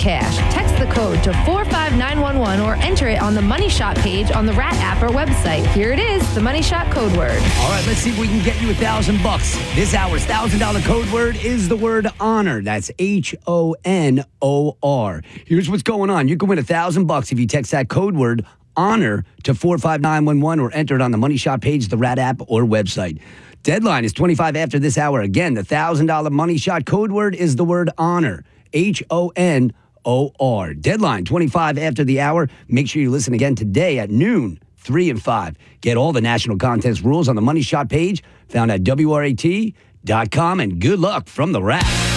cash. Text the code to 45911 or enter it on the Money Shot page on the Rat app or website. Here it is, the Money Shot code word. All right, let's see if we can get you $1,000. This hour's $1,000 code word is the word honor. That's HONOR. Here's what's going on. You can win $1,000 if you text that code word honor to 45911 or enter it on the Money Shot page, the Rat app or website. Deadline is 25 after this hour. Again, the $1,000 Money Shot code word is the word honor. HONOR. Deadline 25 after the hour. Make sure you listen again today at noon, 3 and 5. Get all the national contest rules on the Money Shot page found at WRAT.com, and good luck from the Rat.